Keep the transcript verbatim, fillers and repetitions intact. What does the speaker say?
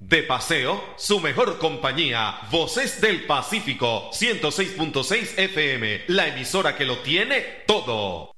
De paseo, su mejor compañía. Voces del Pacífico, ciento seis punto seis F M, la emisora que lo tiene todo.